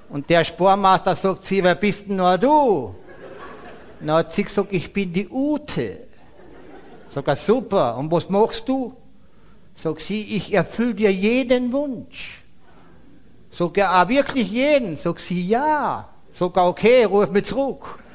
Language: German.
Und der Spormeister sagt sie, wer bist denn noch du? Dann hat sie gesagt, ich bin die Ute. Sag er, super, und was machst du? Sag sie, ich erfülle dir jeden Wunsch. Sag er, wirklich jeden? Sag sie, ja. Sag er, okay, ruf mich zurück.